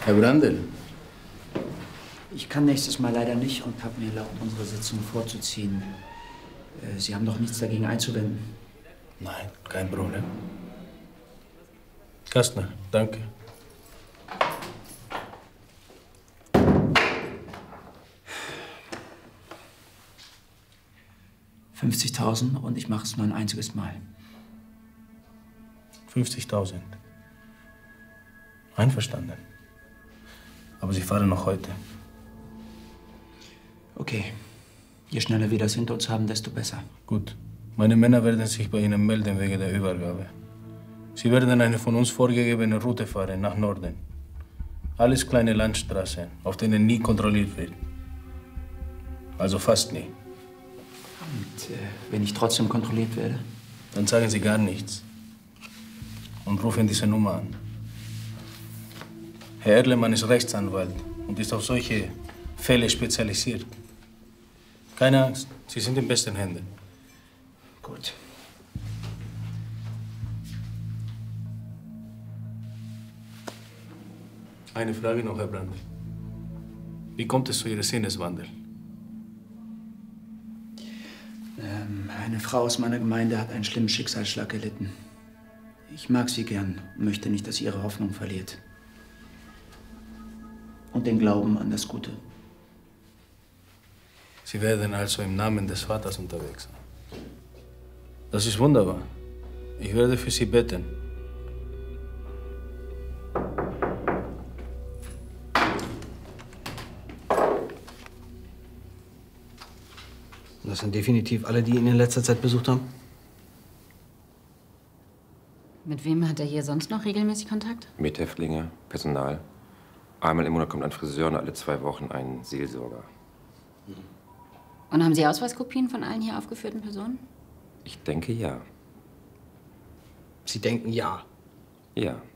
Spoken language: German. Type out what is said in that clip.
Herr Brandl. Ich kann nächstes Mal leider nicht und habe mir erlaubt, unsere Sitzung vorzuziehen. Sie haben doch nichts dagegen einzuwenden. Nein, kein Problem. Kastner, danke. $50.000 und ich mache es nur ein einziges Mal. 50.000. Einverstanden. Aber Sie fahren noch heute. Okay. Je schneller wir das hinter uns haben, desto besser. Gut. Meine Männer werden sich bei Ihnen melden wegen der Übergabe. Sie werden eine von uns vorgegebene Route fahren, nach Norden. Alles kleine Landstraßen, auf denen nie kontrolliert wird. Also fast nie. Und wenn ich trotzdem kontrolliert werde? Dann sagen Sie gar nichts. Und rufen diese Nummer an. Herr Erlemann ist Rechtsanwalt und ist auf solche Fälle spezialisiert. Keine Angst, Sie sind in besten Händen. Gut. Eine Frage noch, Herr Brandl. Wie kommt es zu Ihrem Sinneswandel? Eine Frau aus meiner Gemeinde hat einen schlimmen Schicksalsschlag erlitten. Ich mag sie gern und möchte nicht, dass sie ihre Hoffnung verliert. Und den Glauben an das Gute. Sie werden also im Namen des Vaters unterwegs sein. Das ist wunderbar. Ich werde für Sie beten. Das sind definitiv alle, die ihn in letzter Zeit besucht haben? Mit wem hat er hier sonst noch regelmäßig Kontakt? Mithäftlinge, Personal. Einmal im Monat kommt ein Friseur und alle 2 Wochen ein Seelsorger. Und haben Sie Ausweiskopien von allen hier aufgeführten Personen? Ich denke, ja. Sie denken ja. Ja.